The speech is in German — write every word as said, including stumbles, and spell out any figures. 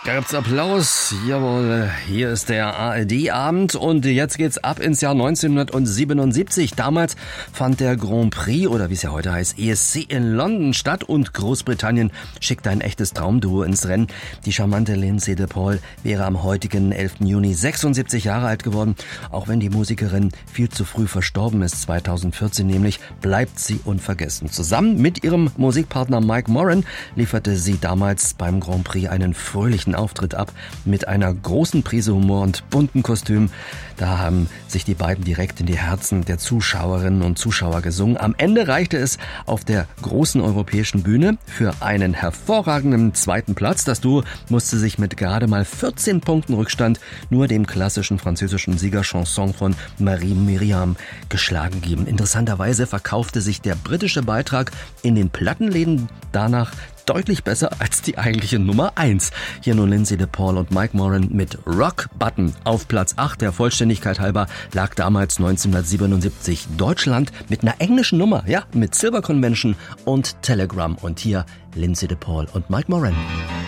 Da gibt's Applaus. Jawohl, hier ist der A R D-Abend und jetzt geht's ab ins Jahr neunzehnhundertsiebenundsiebzig. Damals fand der Grand Prix, oder wie es ja heute heißt, E S C in London statt und Großbritannien schickte ein echtes Traumduo ins Rennen. Die charmante Lindsay DePaul wäre am heutigen elften Juni sechsundsiebzig Jahre alt geworden. Auch wenn die Musikerin viel zu früh verstorben ist, zweitausendvierzehn nämlich, bleibt sie unvergessen. Zusammen mit ihrem Musikpartner Mike Moran lieferte sie damals beim Grand Prix einen fröhlichen Auftritt ab mit einer großen Prise Humor und bunten Kostüm. Da haben sich die beiden direkt in die Herzen der Zuschauerinnen und Zuschauer gesungen. Am Ende reichte es auf der großen europäischen Bühne für einen hervorragenden zweiten Platz. Das Duo musste sich mit gerade mal vierzehn Punkten Rückstand nur dem klassischen französischen Siegerchanson von Marie Myriam geschlagen geben. Interessanterweise verkaufte sich der britische Beitrag in den Plattenläden danach deutlich besser als die eigentliche Nummer eins. Hier nun Lindsay DePaul und Mike Moran mit Rock Button auf Platz acht. Der Vollständigkeit halber lag damals neunzehnhundertsiebenundsiebzig Deutschland mit einer englischen Nummer, ja, mit Silver Convention und Telegram. Und hier Lindsay DePaul und Mike Moran.